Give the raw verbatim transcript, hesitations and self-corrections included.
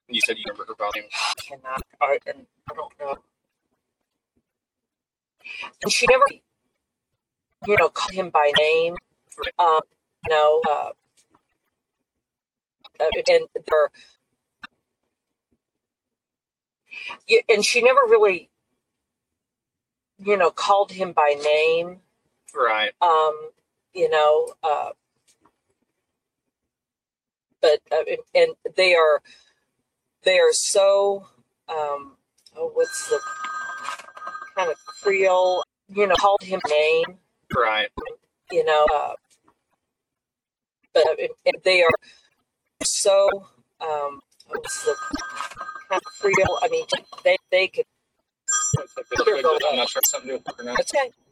You said you remember her problem. I cannot. I, and I don't know. And she never, you know, called him by name. Right. Um, you know, uh, and there, and she never really, you know, called him by name. Right. Um, you know, uh, but uh, and they are, they are so. Um, oh, what's the kind of Creole? You know, called him name. Right. You know, uh, but and they are so. Um, what's the kind of Creole? I mean, they they could. I'm not sure something new. Okay.